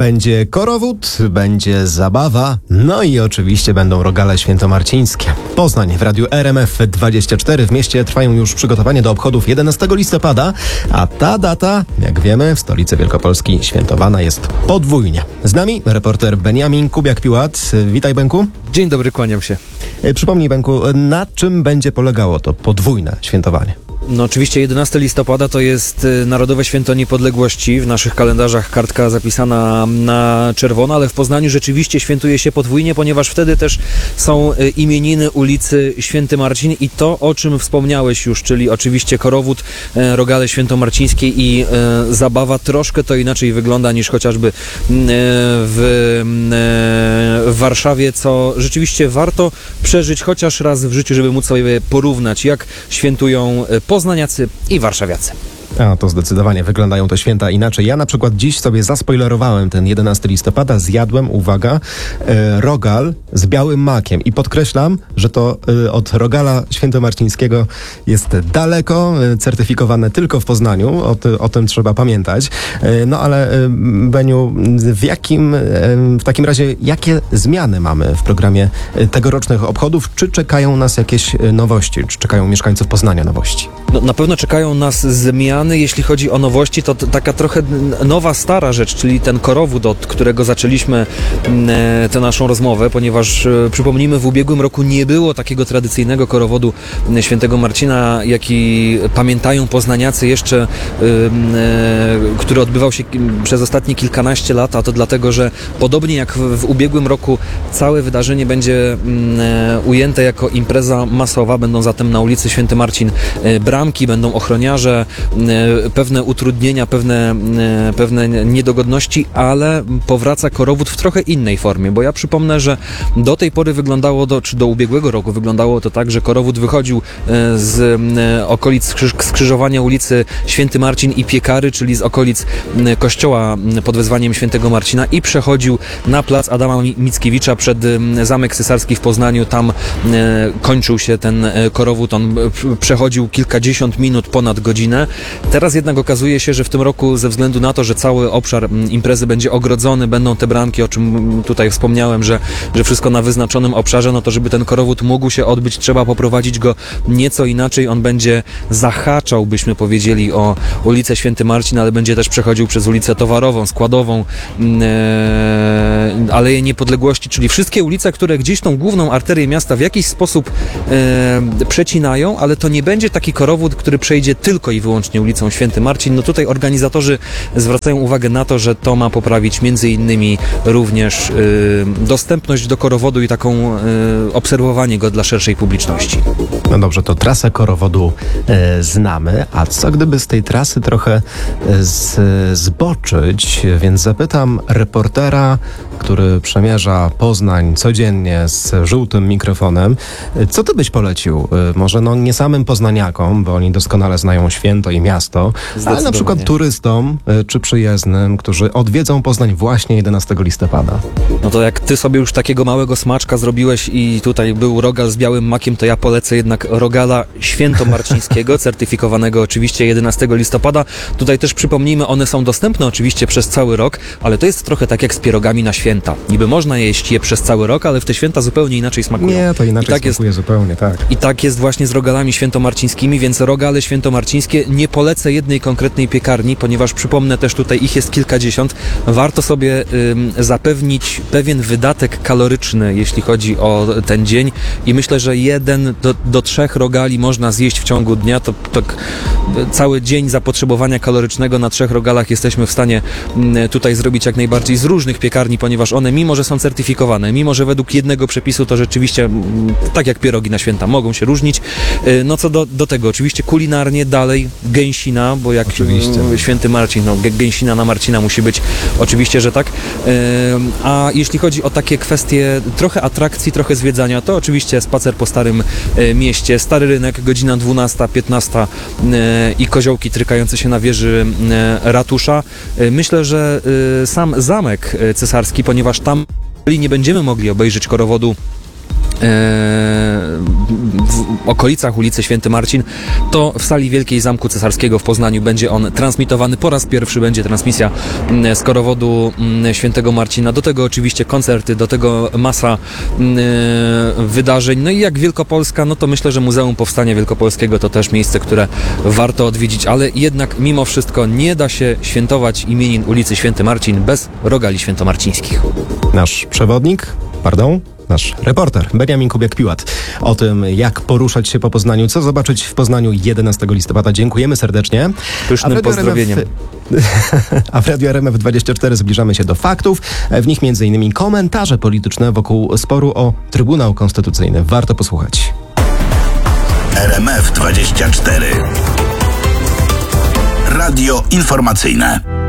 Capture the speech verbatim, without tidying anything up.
Będzie korowód, będzie zabawa, no i oczywiście będą rogale świętomarcińskie. Poznań w radiu R M F dwadzieścia cztery. W mieście trwają już przygotowania do obchodów jedenastego listopada, a ta data, jak wiemy, w stolicy Wielkopolski świętowana jest podwójnie. Z nami reporter Beniamin Kubiak-Piłat. Witaj, Benku. Dzień dobry, kłaniam się. Przypomnij, Benku, na czym będzie polegało to podwójne świętowanie? No oczywiście jedenastego listopada to jest Narodowe Święto Niepodległości. W naszych kalendarzach kartka zapisana na czerwono, ale w Poznaniu rzeczywiście świętuje się podwójnie, ponieważ wtedy też są imieniny ulicy Święty Marcin i to, o czym wspomniałeś już, czyli oczywiście korowód, rogale świętomarcińskie i e, zabawa. Troszkę to inaczej wygląda niż chociażby e, w, e, w Warszawie, co rzeczywiście warto przeżyć chociaż raz w życiu, żeby móc sobie porównać, jak świętują poznaniacy i warszawiacy. A, to zdecydowanie wyglądają te święta inaczej. Ja na przykład dziś sobie zaspoilerowałem ten jedenastego listopada, zjadłem, uwaga, e, rogal z białym makiem i podkreślam, że to e, od rogala świętomarcińskiego jest daleko, e, certyfikowane tylko w Poznaniu, o, ty, o tym trzeba pamiętać. E, no ale e, Beniu, w jakim, e, w takim razie, jakie zmiany mamy w programie tegorocznych obchodów? Czy czekają nas jakieś nowości? Czy czekają mieszkańców Poznania nowości? No, na pewno czekają nas zmiany. Jeśli chodzi o nowości, to t- taka trochę nowa, stara rzecz, czyli ten korowód, od którego zaczęliśmy e, tę naszą rozmowę, ponieważ e, przypomnijmy, w ubiegłym roku nie było takiego tradycyjnego korowodu e, Świętego Marcina, jaki pamiętają poznaniacy jeszcze, e, e, który odbywał się przez ostatnie kilkanaście lat, a to dlatego, że podobnie jak w, w ubiegłym roku całe wydarzenie będzie e, ujęte jako impreza masowa, będą zatem na ulicy Święty Marcin e, bramki, będą ochroniarze, pewne utrudnienia, pewne, pewne niedogodności, ale powraca korowód w trochę innej formie, bo ja przypomnę, że do tej pory wyglądało, do, czy do ubiegłego roku wyglądało to tak, że korowód wychodził z okolic skrzyżowania ulicy Święty Marcin i Piekary, czyli z okolic kościoła pod wezwaniem Świętego Marcina i przechodził na plac Adama Mickiewicza przed Zamek Cesarski w Poznaniu. Tam kończył się ten korowód, on przechodził kilkadziesiąt minut, ponad godzinę. Teraz jednak okazuje się, że w tym roku ze względu na to, że cały obszar imprezy będzie ogrodzony, będą te bramki, o czym tutaj wspomniałem, że, że wszystko na wyznaczonym obszarze, no to żeby ten korowód mógł się odbyć, trzeba poprowadzić go nieco inaczej. On będzie zahaczał, byśmy powiedzieli, o ulicę Święty Marcin, ale będzie też przechodził przez ulicę Towarową, Składową, e, Aleję Niepodległości, czyli wszystkie ulice, które gdzieś tą główną arterię miasta w jakiś sposób e, przecinają, ale to nie będzie taki korowód, który przejdzie tylko i wyłącznie ulicą Święty Marcin. No tutaj organizatorzy zwracają uwagę na to, że to ma poprawić między innymi również y, dostępność do korowodu i taką y, obserwowanie go dla szerszej publiczności. No dobrze, to trasę korowodu e, znamy, a co gdyby z tej trasy trochę z, zboczyć, więc zapytam reportera, który przemierza Poznań codziennie z żółtym mikrofonem, co ty byś polecił? E, może no nie samym poznaniakom, bo oni doskonale znają święto i miasto, ale na przykład turystom e, czy przyjezdnym, którzy odwiedzą Poznań właśnie jedenastego listopada. No to jak ty sobie już takiego małego smaczka zrobiłeś i tutaj był rogal z białym makiem, to ja polecę jednak rogala świętomarcińskiego, certyfikowanego oczywiście jedenastego listopada. Tutaj też przypomnijmy, one są dostępne oczywiście przez cały rok, ale to jest trochę tak jak z pierogami na święta. Niby można jeść je przez cały rok, ale w te święta zupełnie inaczej smakują. Nie, to inaczej tak smakuje jest, zupełnie, tak. I tak jest właśnie z rogalami świętomarcińskimi, więc rogale świętomarcińskie nie polecę jednej konkretnej piekarni, ponieważ przypomnę też tutaj ich jest kilkadziesiąt. Warto sobie ym, zapewnić pewien wydatek kaloryczny, jeśli chodzi o ten dzień i myślę, że jeden do, do trzech rogali można zjeść w ciągu dnia. To, to cały dzień zapotrzebowania kalorycznego na trzech rogalach jesteśmy w stanie y, tutaj zrobić jak najbardziej z różnych piekarni, ponieważ one, mimo że są certyfikowane, mimo że według jednego przepisu, to rzeczywiście, y, tak jak pierogi na święta, mogą się różnić. Y, no co do, do tego, oczywiście kulinarnie dalej gęsina, bo jak oczywiście. Święty Marcin, no gęsina na Marcina musi być, oczywiście, że tak. A jeśli chodzi o takie kwestie trochę atrakcji, trochę zwiedzania, to oczywiście spacer po Starym Mieście, Stary Rynek, godzina dwunasta, piętnasta i koziołki trykające się na wieży ratusza. Myślę, że sam Zamek Cesarski, ponieważ tam nie będziemy mogli obejrzeć korowodu w okolicach ulicy Święty Marcin, to w sali Wielkiej Zamku Cesarskiego w Poznaniu będzie on transmitowany. Po raz pierwszy będzie transmisja z korowodu Świętego Marcina. Do tego oczywiście koncerty, do tego masa wydarzeń. No i jak Wielkopolska, no to myślę, że Muzeum Powstania Wielkopolskiego to też miejsce, które warto odwiedzić, ale jednak mimo wszystko nie da się świętować imienin ulicy Święty Marcin bez rogali świętomarcińskich. Nasz przewodnik, pardon, nasz reporter Beniamin Kubiak-Piłat o tym, jak poruszać się po Poznaniu, co zobaczyć w Poznaniu jedenastego listopada. Dziękujemy serdecznie. Pysznym pozdrowieniem. A w Radio R M F dwadzieścia cztery zbliżamy się do faktów. W nich między innymi komentarze polityczne wokół sporu o Trybunał Konstytucyjny. Warto posłuchać. R M F dwadzieścia cztery. Radio informacyjne.